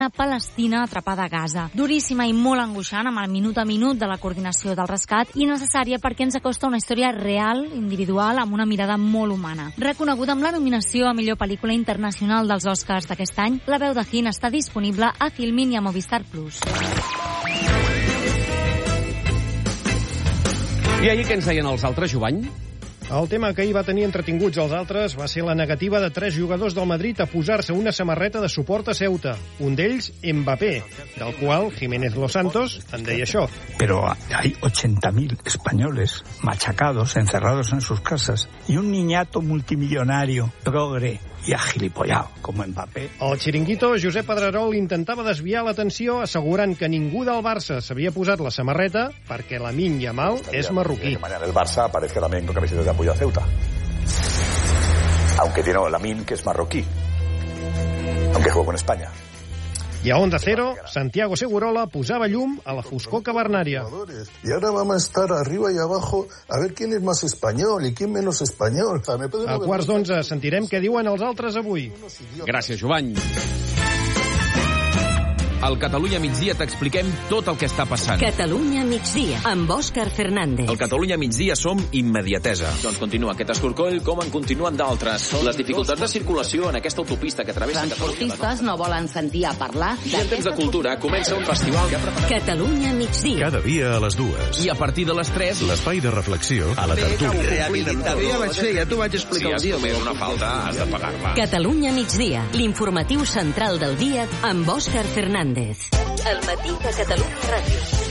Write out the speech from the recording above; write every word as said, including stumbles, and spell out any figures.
palestina atrapada a Gaza. Duríssima i molt angoixant, amb el minut a minut de la coordinació del rescat, i necessària perquè ens acosta una història real, individual, amb una mirada molt humana. Reconeguda amb la nominació a millor pel·lícula internacional dels Oscars d'aquest any, La veu de Hin està disponible a Filmin i a Movistar Plus. I ahir què ens deien els altres, Jovany? El tema que hi va tenir entretinguts els altres va ser la negativa de tres jugadors del Madrid a posar-se una samarreta de suport a Ceuta. Un d'ells, Mbappé, del qual Jiménez Los Santos en deia això. Pero hay ochenta mil españoles machacados, encerrados en sus casas, y un niñato multimillonario, progre i agilipollado, com Mbappé. El xiringuito Josep Pedrerol intentava desviar l'atenció assegurant que ningú del Barça s'havia posat la samarreta perquè Lamine Yamal és marroquí. Mañana el Barça aparece también con camisetas de apoyo a Ceuta. Aunque tiene Lamine, que es marroquí. Aunque juega con España. I a Onda Cero, Santiago Segurola posava llum a la foscor cavernària. Y ahora vamos a estar arriba y abajo a ver quién es más español y quién menos español. A quarts d'onze sentirem què diuen els altres avui. Gràcies, Jovany. Al Catalunya migdia t'expliquem tot el que està passant. Catalunya migdia, amb Òscar Fernández. Al Catalunya migdia som immediatesa. Doncs continua aquest escorcoll com en continuen d'altres. Les dificultats de circulació en aquesta autopista que travessa Catalunya. Transportistes no volen sentir a parlar. I en temps de cultura comença un festival que ha preparat... Catalunya migdia. Cada dia a les dues. I a partir de les tres... L'espai de reflexió a la tertúlia. Ja vaig fer, ja t'ho vaig explicar el dia. Si has comès una falta, has de pagar-la. Catalunya migdia, l'informatiu central del dia amb Òscar Fernández. El matí de Catalunya Ràdio.